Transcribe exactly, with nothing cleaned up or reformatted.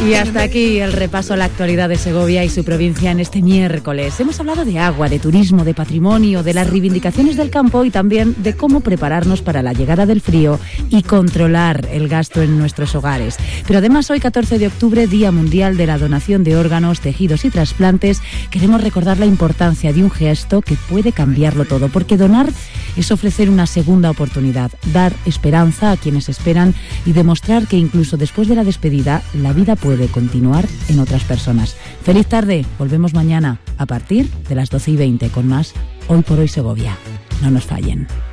Y hasta aquí el repaso a la actualidad de Segovia y su provincia en este miércoles. Hemos hablado de agua, de turismo, de patrimonio, de las reivindicaciones del campo y también de cómo prepararnos para la llegada del frío y controlar el gasto en nuestros hogares. Pero además hoy, catorce de octubre, Día Mundial de la Donación de Órganos, Tejidos y Trasplantes, queremos recordar la importancia de un gesto que puede cambiarlo todo, porque donar es ofrecer una segunda oportunidad, dar esperanza a quienes esperan y demostrar que incluso después de la despedida, la vida puede de continuar en otras personas. Feliz tarde, volvemos mañana a partir de las doce y veinte con más Hoy por Hoy Segovia. No nos fallen.